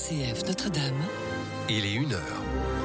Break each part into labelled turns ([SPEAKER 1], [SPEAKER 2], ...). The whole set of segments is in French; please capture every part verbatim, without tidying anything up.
[SPEAKER 1] C F Notre-Dame.
[SPEAKER 2] Il est une heure.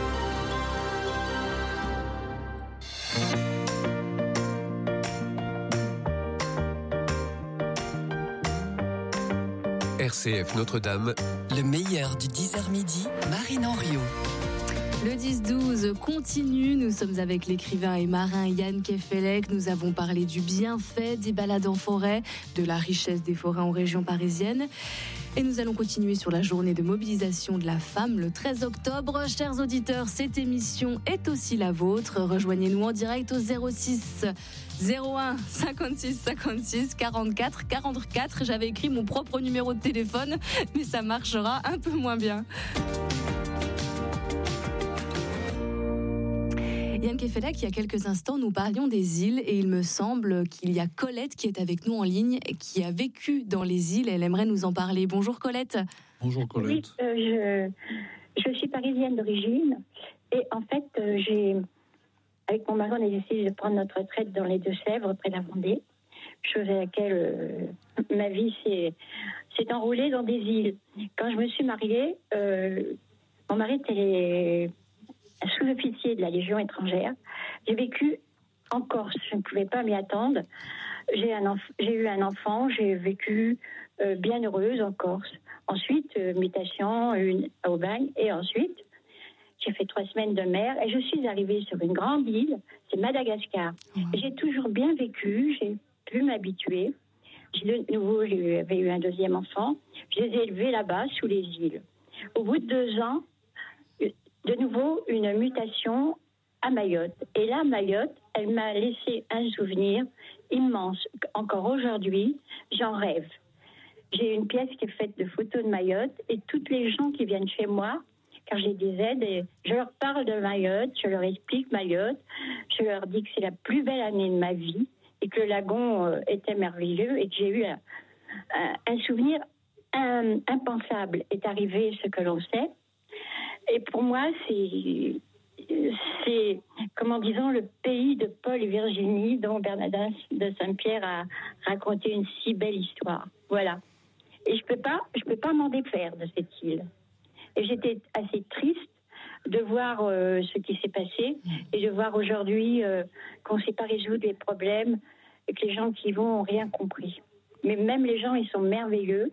[SPEAKER 2] R C F Notre-Dame.
[SPEAKER 1] Le meilleur du dix heures midi, Marine Henriot.
[SPEAKER 3] Le dix douze continue, nous sommes avec l'écrivain et marin Yann Kefelec. Nous avons parlé du bienfait des balades en forêt, de la richesse des forêts en région parisienne. Et nous allons continuer sur la journée de mobilisation de la femme le treize octobre. Chers auditeurs, cette émission est aussi la vôtre. Rejoignez-nous en direct au zéro six zéro un cinquante-six cinquante-six quarante-quatre quarante-quatre. J'avais écrit mon propre numéro de téléphone, mais ça marchera un peu moins bien. Yann Kefelec, il y a quelques instants, nous parlions des îles et il me semble qu'il y a Colette qui est avec nous en ligne et qui a vécu dans les îles. Elle aimerait nous en parler. Bonjour Colette.
[SPEAKER 4] Bonjour Colette.
[SPEAKER 5] Oui, euh, je, je suis parisienne d'origine et en fait, euh, j'ai, avec mon mari, on a décidé de prendre notre retraite dans les Deux-Sèvres, près de la Vendée, chose à laquelle euh, ma vie s'est, s'est enroulée dans des îles. Quand je me suis mariée, euh, mon mari était sous-officier de la Légion étrangère. J'ai vécu en Corse, je ne pouvais pas m'y attendre. J'ai, un enf- j'ai eu un enfant, j'ai vécu euh, bien heureuse en Corse. Ensuite, euh, mutation une, à Aubagne, et ensuite, j'ai fait trois semaines de mer, et je suis arrivée sur une grande île, c'est Madagascar. Mmh. J'ai toujours bien vécu, j'ai pu m'habituer. J'ai de nouveau, j'avais eu un deuxième enfant. Je les ai élevés là-bas, sous les îles. Au bout de deux ans, de nouveau, une mutation à Mayotte. Et là, Mayotte, elle m'a laissé un souvenir immense. Encore aujourd'hui, j'en rêve. J'ai une pièce qui est faite de photos de Mayotte et toutes les gens qui viennent chez moi, car j'ai des aides, et je leur parle de Mayotte, je leur explique Mayotte, je leur dis que c'est la plus belle année de ma vie et que le lagon euh, était merveilleux et que j'ai eu un, un, un souvenir un, impensable. Est arrivé ce que l'on sait. Et pour moi, c'est, c'est, comment disons, le pays de Paul et Virginie, dont Bernardin de Saint-Pierre a raconté une si belle histoire. Voilà. Et je peux pas, je peux pas m'en défaire de cette île. Et j'étais assez triste de voir euh, ce qui s'est passé et de voir aujourd'hui euh, qu'on ne sait pas résoudre les problèmes et que les gens qui y vont n'ont rien compris. Mais même les gens, ils sont merveilleux.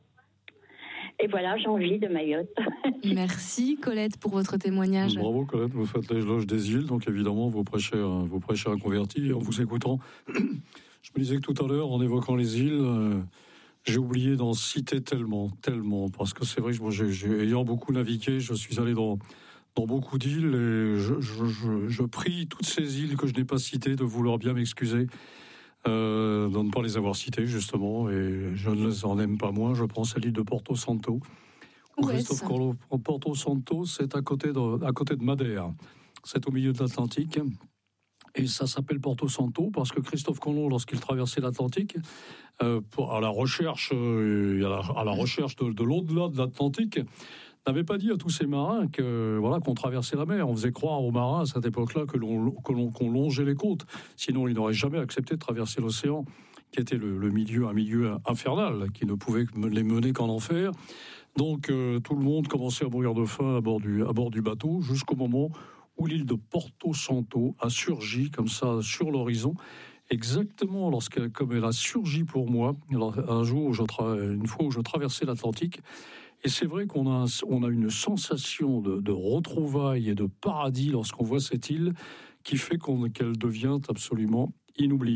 [SPEAKER 5] Et voilà, j'ai envie de Mayotte.
[SPEAKER 3] Merci Colette pour votre témoignage.
[SPEAKER 4] Bravo Colette, vous faites l'éloge des îles, donc évidemment vous prêchez, vous prêchez un converti. En vous écoutant, je me disais que tout à l'heure, en évoquant les îles, euh, j'ai oublié d'en citer tellement, tellement, parce que c'est vrai que moi, j'ai, j'ai, ayant beaucoup navigué, je suis allé dans, dans beaucoup d'îles et je, je, je, je prie toutes ces îles que je n'ai pas citées de vouloir bien m'excuser. Euh, de ne pas les avoir citées justement, et je ne les en aime pas moins. Je pense à l'île de Porto Santo.
[SPEAKER 3] Où
[SPEAKER 4] Christophe Colomb, Porto Santo, c'est à côté de, à côté de Madère. C'est au milieu de l'Atlantique. Et ça s'appelle Porto Santo parce que Christophe Colomb, lorsqu'il traversait l'Atlantique, euh, pour, à la recherche, euh, à, la, à la recherche de, de l'au-delà de l'Atlantique, n'avait pas dit à tous ces marins que, voilà, qu'on traversait la mer. On faisait croire aux marins à cette époque-là que l'on, que l'on, qu'on longeait les côtes. Sinon, ils n'auraient jamais accepté de traverser l'océan, qui était le, le milieu, un milieu infernal, qui ne pouvait les mener qu'en enfer. Donc, euh, tout le monde commençait à mourir de faim à bord du, à bord du bateau, jusqu'au moment où l'île de Porto Santo a surgi comme ça sur l'horizon. Exactement lorsqu'elle, comme elle a surgi pour moi, alors, un jour, où je tra- une fois où je traversais l'Atlantique. Et c'est vrai qu'on a, on a une sensation de, de retrouvailles et de paradis lorsqu'on voit cette île qui fait qu'on, qu'elle devient absolument inoubliable.